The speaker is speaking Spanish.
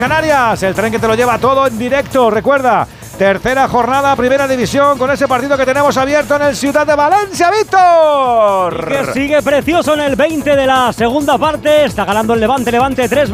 Canarias, el tren que te lo lleva todo en directo. Recuerda, tercera jornada, primera división, con ese partido que tenemos abierto en el Ciudad de Valencia, Víctor. Y que sigue precioso en el 20 de la segunda parte. Está ganando el Levante 3.